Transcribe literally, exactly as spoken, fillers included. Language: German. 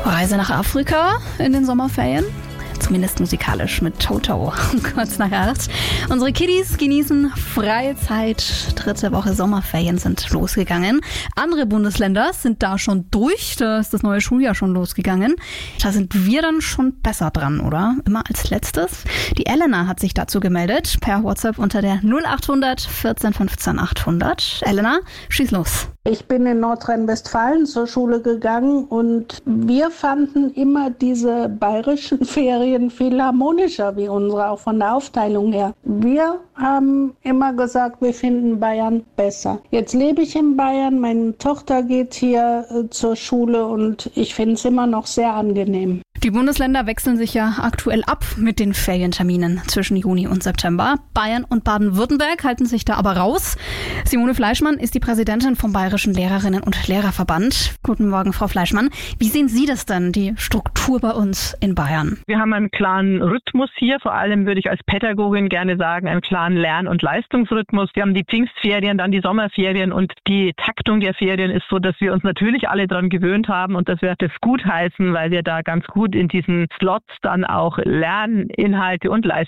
Reise nach Afrika in den Sommerferien. Zumindest musikalisch mit Toto, kurz nach acht. Unsere Kiddies genießen freie Zeit. Dritte Woche Sommerferien sind losgegangen. Andere Bundesländer sind da schon durch. Da ist das neue Schuljahr schon losgegangen. Da sind wir dann schon besser dran, oder? Immer als letztes. Die Elena hat sich dazu gemeldet, per WhatsApp unter der null achthundert vierzehn fünfzehn achthundert. Elena, schieß los. Ich bin in Nordrhein-Westfalen zur Schule gegangen und wir fanden immer diese bayerischen Ferien viel harmonischer wie unsere, auch von der Aufteilung her. Wir haben immer gesagt, wir finden Bayern besser. Jetzt lebe ich in Bayern, meine Tochter geht hier äh, zur Schule und ich finde es immer noch sehr angenehm. Die Bundesländer wechseln sich ja aktuell ab mit den Ferienterminen zwischen Juni und September. Bayern und Baden-Württemberg halten sich da aber raus. Simone Fleischmann ist die Präsidentin vom Bayerischen Lehrerinnen- und Lehrerverband. Guten Morgen, Frau Fleischmann. Wie sehen Sie das denn, die Struktur bei uns in Bayern? Wir haben einen klaren Rhythmus hier. Vor allem würde ich als Pädagogin gerne sagen, einen klaren Lern- und Leistungsrhythmus. Wir haben die Pfingstferien, dann die Sommerferien und die Taktung der Ferien ist so, dass wir uns natürlich alle daran gewöhnt haben und dass wir das gutheißen, weil wir da ganz gut in diesen Slots dann auch Lerninhalte und Leistungen